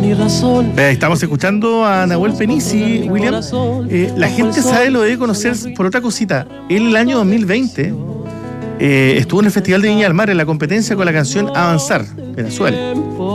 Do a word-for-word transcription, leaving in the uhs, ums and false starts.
Eh, estamos escuchando a Nahuel Penici, William. Eh, la gente sabe, lo debe conocer por otra cosita. Él el año dos mil veinte eh, estuvo en el Festival de Viña del Mar en la competencia con la canción Avanzar, Venezuela.